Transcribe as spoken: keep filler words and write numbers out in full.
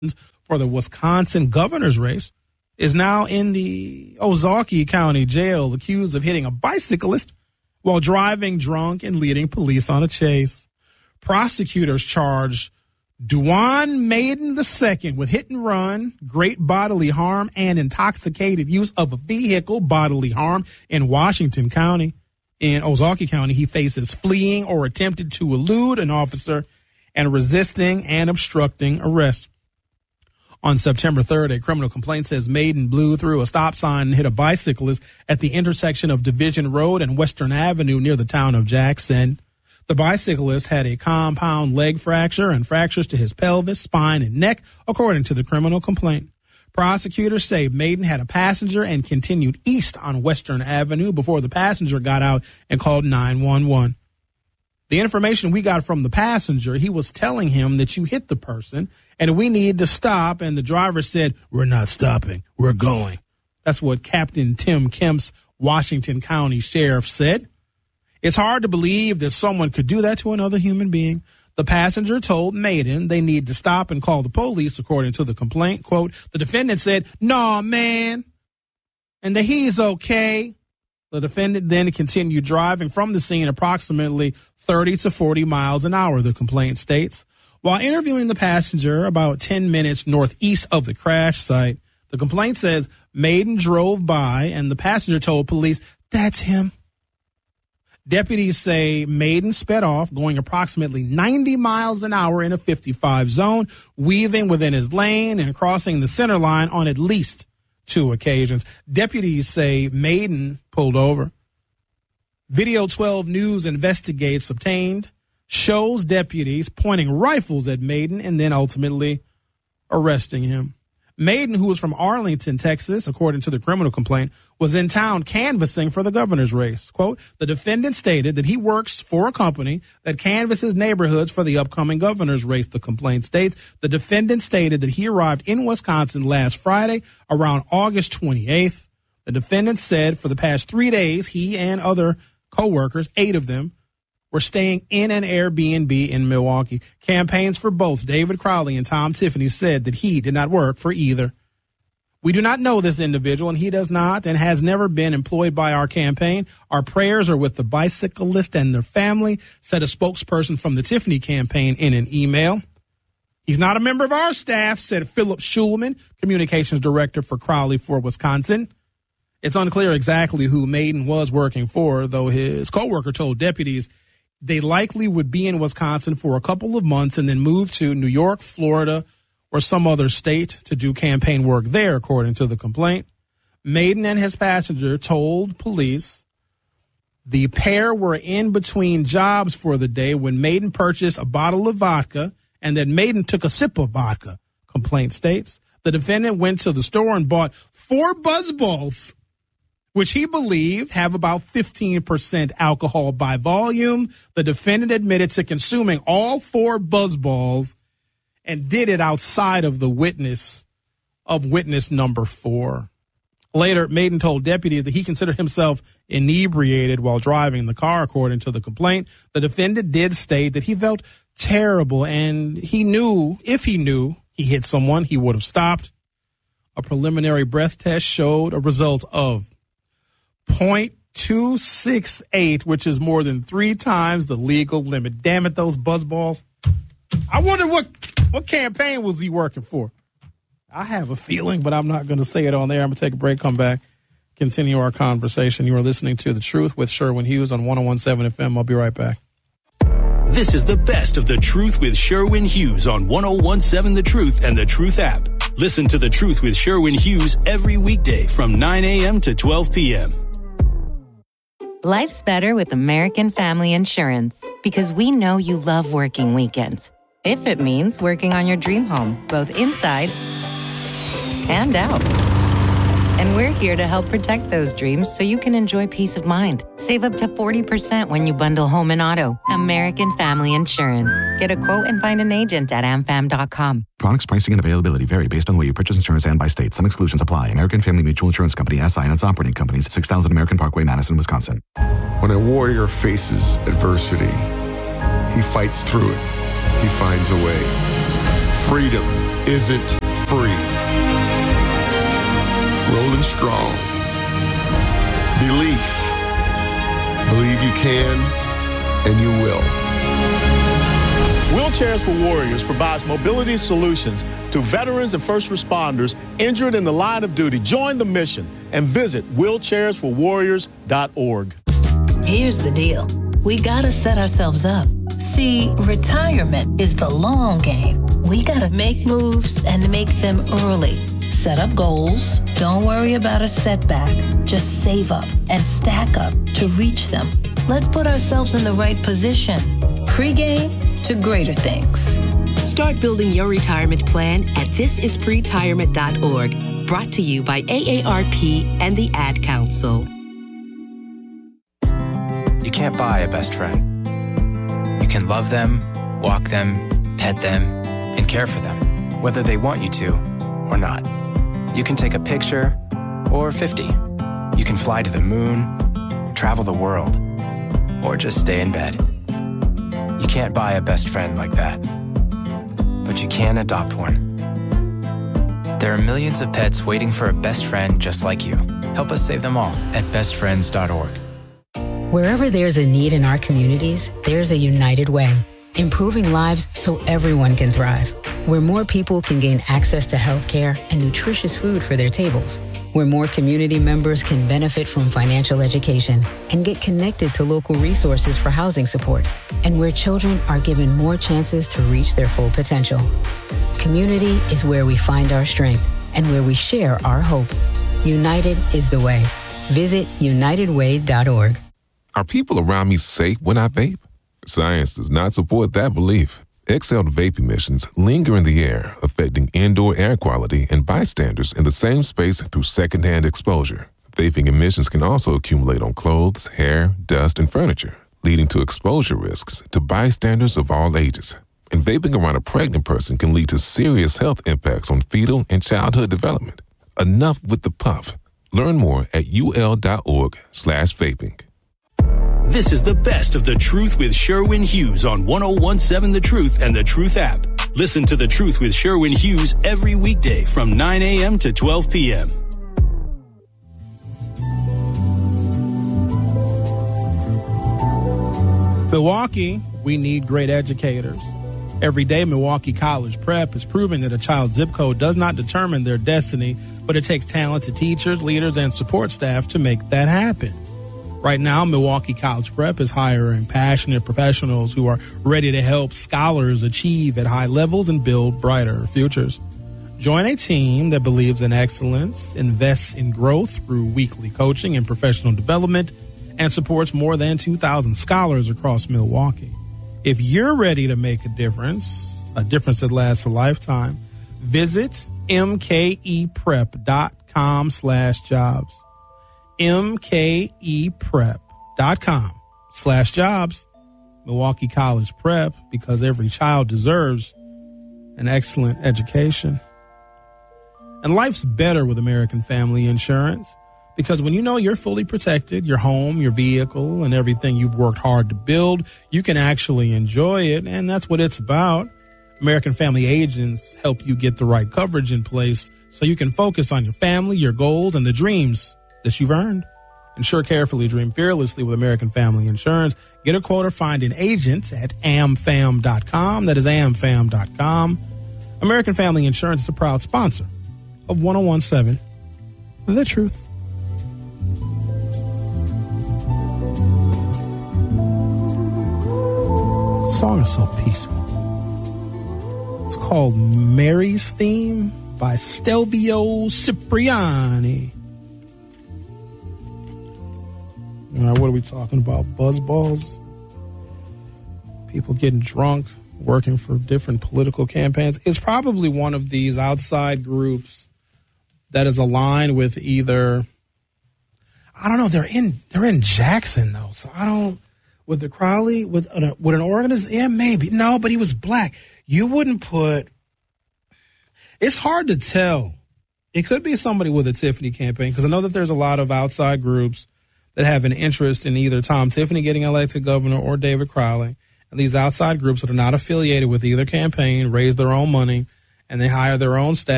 for the Wisconsin governor's race, is now in the Ozaukee County Jail, accused of hitting a bicyclist while driving drunk and leading police on a chase. Prosecutors charged Duane Maiden the Second with hit and run, great bodily harm, and intoxicated use of a vehicle, bodily harm, in Washington County. In Ozaukee County, he faces fleeing or attempted to elude an officer and resisting and obstructing arrest. On September third, a criminal complaint says Maiden blew through a stop sign and hit a bicyclist at the intersection of Division Road and Western Avenue near the town of Jackson. The bicyclist had a compound leg fracture and fractures to his pelvis, spine, and neck, according to the criminal complaint. Prosecutors say Maiden had a passenger and continued east on Western Avenue before the passenger got out and called nine one one. The information we got from the passenger, he was telling him that you hit the person and we need to stop. And the driver said, "We're not stopping. We're going." That's what Captain Tim Kemp's Washington County Sheriff said. It's hard to believe that someone could do that to another human being. The passenger told Maiden they need to stop and call the police, according to the complaint. Quote, the defendant said, "Nah, man," and that he's okay. The defendant then continued driving from the scene approximately thirty to forty miles an hour, the complaint states. While interviewing the passenger about ten minutes northeast of the crash site, the complaint says Maiden drove by and the passenger told police, "That's him." Deputies say Maiden sped off, going approximately ninety miles an hour in a fifty-five zone, weaving within his lane and crossing the center line on at least two occasions. Deputies say Maiden pulled over. Video twelve News investigates obtained shows deputies pointing rifles at Maiden and then ultimately arresting him. Maiden, who was from Arlington, Texas, according to the criminal complaint, was in town canvassing for the governor's race. Quote, the defendant stated that he works for a company that canvasses neighborhoods for the upcoming governor's race, the complaint states. The defendant stated that he arrived in Wisconsin last Friday around August twenty-eighth. The defendant said for the past three days, he and other co-workers, eight of them, were staying in an Airbnb in Milwaukee. Campaigns for both David Crowley and Tom Tiffany said that he did not work for either. We do not know this individual, and he does not and has never been employed by our campaign. Our prayers are with the bicyclist and their family, said a spokesperson from the Tiffany campaign in an email. He's not a member of our staff, said Philip Schulman, communications director for Crowley for Wisconsin. It's unclear exactly who Maiden was working for, though his coworker told deputies they likely would be in Wisconsin for a couple of months and then move to New York, Florida, or some other state to do campaign work there, according to the complaint. Maiden and his passenger told police the pair were in between jobs for the day when Maiden purchased a bottle of vodka and that Maiden took a sip of vodka, complaint states. The defendant went to the store and bought four BuzzBalls, which he believed have about fifteen percent alcohol by volume. The defendant admitted to consuming all four BuzzBalls and did it outside of the witness of witness number four. Later, Maiden told deputies that he considered himself inebriated while driving the car, according to the complaint. The defendant did state that he felt terrible and he knew, if he knew he hit someone, he would have stopped. A preliminary breath test showed a result of point two six eight, which is more than three times the legal limit. Damn it, those BuzzBalls. I wonder what, what campaign was he working for? I have a feeling, but I'm not going to say it on there. I'm going to take a break, come back, continue our conversation. You are listening to The Truth with Sherwin Hughes on one oh one point seven F M. I'll be right back. This is the best of The Truth with Sherwin Hughes on one oh one point seven The Truth and The Truth app. Listen to The Truth with Sherwin Hughes every weekday from nine a.m. to twelve p.m. Life's better with American Family Insurance because we know you love working weekends. If it means working on your dream home, both inside and out. And we're here to help protect those dreams so you can enjoy peace of mind. Save up to forty percent when you bundle home and auto. American Family Insurance. Get a quote and find an agent at am fam dot com. Products, pricing, and availability vary based on the way you purchase insurance and by state. Some exclusions apply. American Family Mutual Insurance Company, S I and its operating companies, six thousand American Parkway, Madison, Wisconsin. When a warrior faces adversity, he fights through it. He finds a way. Freedom isn't free. Rolling strong. Belief. Believe you can and you will. Wheelchairs for Warriors provides mobility solutions to veterans and first responders injured in the line of duty. Join the mission and visit wheelchairs for warriors dot org. Here's the deal. We gotta set ourselves up. See, retirement is the long game. We gotta make moves and make them early. Set up goals. Don't worry about a setback. Just save up and stack up to reach them. Let's put ourselves in the right position. Pre-game to greater things. Start building your retirement plan at this is pretirement dot org. Brought to you by A A R P and the Ad Council. You can't buy a best friend. You can love them, walk them, pet them, and care for them, whether they want you to or not. You can take a picture or fifty. You can fly to the moon, travel the world, or just stay in bed. You can't buy a best friend like that, but you can adopt one. There are millions of pets waiting for a best friend just like you. Help us save them all at best friends dot org. Wherever there's a need in our communities, there's a United Way, improving lives so everyone can thrive. Where more people can gain access to healthcare and nutritious food for their tables. Where more community members can benefit from financial education and get connected to local resources for housing support. And where children are given more chances to reach their full potential. Community is where we find our strength and where we share our hope. United is the way. Visit united way dot org. Are people around me safe when I vape? Science does not support that belief. Exhaled vape emissions linger in the air, affecting indoor air quality and bystanders in the same space through secondhand exposure. Vaping emissions can also accumulate on clothes, hair, dust, and furniture, leading to exposure risks to bystanders of all ages. And vaping around a pregnant person can lead to serious health impacts on fetal and childhood development. Enough with the puff. Learn more at ul.org slash vaping. This is the best of The Truth with Sherwin Hughes on one oh one seven The Truth and The Truth app. Listen to The Truth with Sherwin Hughes every weekday from nine a.m. to twelve p.m. Milwaukee, we need great educators. Every day, Milwaukee College Prep is proving that a child's zip code does not determine their destiny, but it takes talented teachers, leaders, and support staff to make that happen. Right now, Milwaukee College Prep is hiring passionate professionals who are ready to help scholars achieve at high levels and build brighter futures. Join a team that believes in excellence, invests in growth through weekly coaching and professional development, and supports more than two thousand scholars across Milwaukee. If you're ready to make a difference, a difference that lasts a lifetime, visit mkeprep.com slash jobs. mkeprep.com slash jobs. Milwaukee College Prep, because every child deserves an excellent education. And life's better with American Family Insurance, because when you know you're fully protected, your home, your vehicle, and everything you've worked hard to build, you can actually enjoy it, and that's what it's about. American Family agents help you get the right coverage in place so you can focus on your family, your goals, and the dreams that you've earned. Insure carefully, dream fearlessly with American Family Insurance. Get a quote or find an agent at a m fam dot com. That is a m fam dot com. American Family Insurance is a proud sponsor of one oh one seven The Truth. The song is so peaceful. It's called Mary's Theme by Stelvio Cipriani. All right, what are we talking about? Buzzballs? People getting drunk, working for different political campaigns. It's probably one of these outside groups that is aligned with either, I don't know, they're in they're in Jackson, though. So I don't, with the Crowley, with an, with an organization, yeah, maybe. No, but he was black. You wouldn't put, it's hard to tell. It could be somebody with a Tiffany campaign, because I know that there's a lot of outside groups that have an interest in either Tom Tiffany getting elected governor or David Crowley. And these outside groups that are not affiliated with either campaign raise their own money and they hire their own staff.